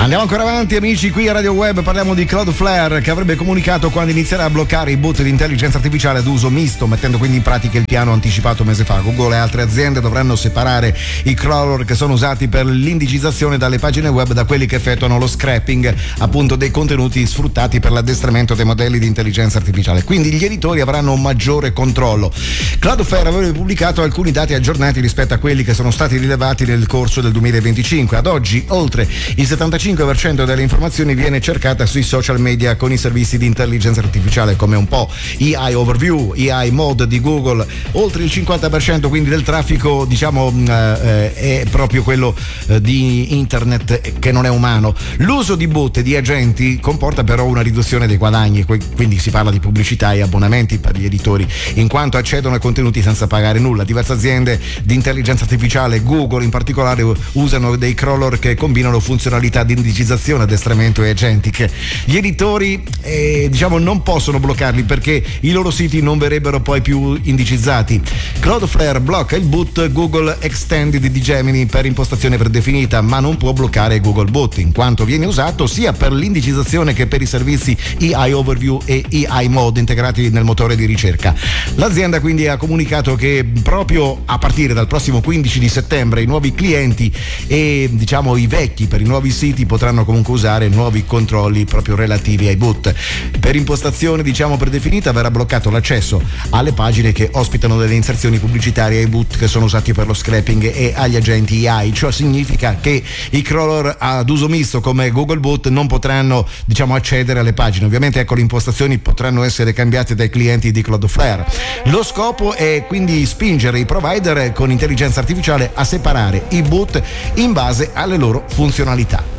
Andiamo ancora avanti, amici, qui a Radio Web parliamo di Cloudflare, che avrebbe comunicato quando inizierà a bloccare i bot di intelligenza artificiale ad uso misto, mettendo quindi in pratica il piano anticipato un mese fa. Google e altre aziende dovranno separare i crawler che sono usati per l'indicizzazione dalle pagine web da quelli che effettuano lo scraping, appunto, dei contenuti sfruttati per l'addestramento dei modelli di intelligenza artificiale. Quindi gli editori avranno un maggiore controllo. Cloudflare avrebbe pubblicato alcuni dati aggiornati rispetto a quelli che sono stati rilevati nel corso del 2025. Ad oggi oltre il 75% delle informazioni viene cercata sui social media con i servizi di intelligenza artificiale come un po' AI Overview, AI Mode di Google. Oltre il 50% quindi del traffico, diciamo, è proprio quello di internet che non è umano. L'uso di bot e di agenti comporta però una riduzione dei guadagni, quindi si parla di pubblicità e abbonamenti per gli editori, in quanto accedono ai contenuti senza pagare nulla. Diverse aziende di intelligenza artificiale, Google in particolare, usano dei crawler che combinano funzionalità di indicizzazione, addestramento e agentiche. Gli editori diciamo non possono bloccarli perché i loro siti non verrebbero poi più indicizzati. Cloudflare blocca il boot Google Extended di Gemini per impostazione predefinita, ma non può bloccare Google Bot, in quanto viene usato sia per l'indicizzazione che per i servizi AI Overview e AI Mode integrati nel motore di ricerca. L'azienda quindi ha comunicato che proprio a partire dal prossimo 15 di settembre i nuovi clienti e, diciamo, i vecchi per i nuovi siti potranno comunque usare nuovi controlli proprio relativi ai bot. Per impostazione, diciamo, predefinita verrà bloccato l'accesso alle pagine che ospitano delle inserzioni pubblicitarie ai bot che sono usati per lo scraping e agli agenti AI. Ciò significa che i crawler ad uso misto come Google Bot non potranno, diciamo, accedere alle pagine. Ovviamente, ecco, le impostazioni potranno essere cambiate dai clienti di Cloudflare. Lo scopo è quindi spingere i provider con intelligenza artificiale a separare i bot in base alle loro funzionalità.